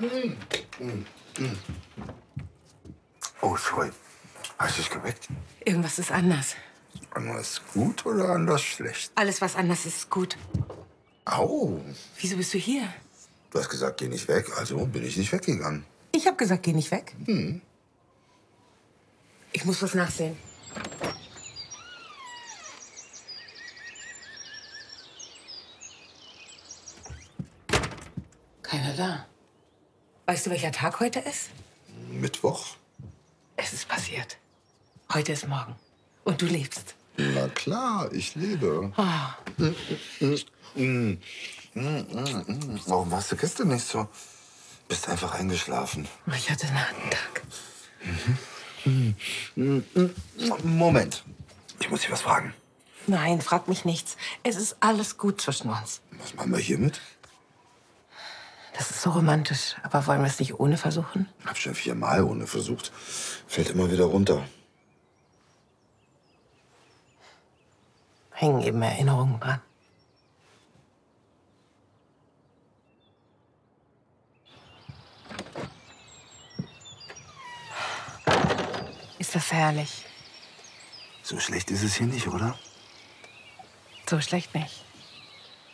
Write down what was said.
Oh, Scheu. Hast du dich geweckt? Irgendwas ist anders. Anders gut oder anders schlecht? Alles, was anders ist, ist gut. Au. Wieso bist du hier? Du hast gesagt, geh nicht weg, also bin ich nicht weggegangen. Ich habe gesagt, geh nicht weg. Ich muss was nachsehen. Keiner da. Weißt du, welcher Tag heute ist? Mittwoch? Es ist passiert. Heute ist morgen. Und du lebst. Na klar, ich lebe. Warum warst du gestern nicht so? Bist einfach eingeschlafen. Ich hatte einen harten Tag. Moment. Ich muss dich was fragen. Nein, frag mich nichts. Es ist alles gut zwischen uns. Was machen wir hiermit? Das ist so romantisch. Aber wollen wir es nicht ohne versuchen? Hab schon 4-mal ohne versucht. Fällt immer wieder runter. Hängen eben Erinnerungen dran. Ist das herrlich. So schlecht ist es hier nicht, oder? So schlecht nicht.